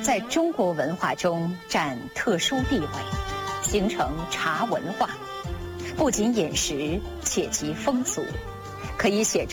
在中国文化中占特殊地位，形成茶文化，不仅饮食，且其风俗，可以写出